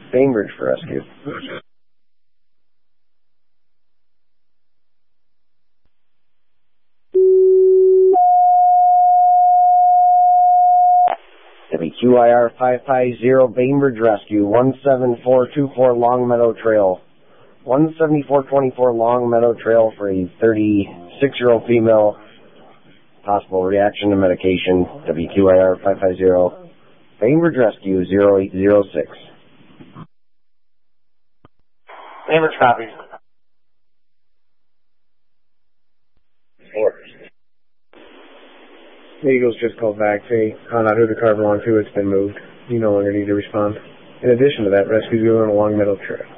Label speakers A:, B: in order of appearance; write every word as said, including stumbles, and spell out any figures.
A: Bainbridge for rescue. W Q I R five five zero Bainbridge Rescue, one seven four two four Long Meadow Trail. one seventy-four twenty-four Long Meadow Trail for a thirty-six-year-old female. Possible reaction to medication. W Q I R five five zero Bainbridge Rescue, zero eight zero six.
B: Bainbridge copy.
A: Four.
C: The Eagles just called back. They found out who the car belonged to. It's been moved. You no longer need to respond. In addition to that, rescue's going on a Long Meadow Trail.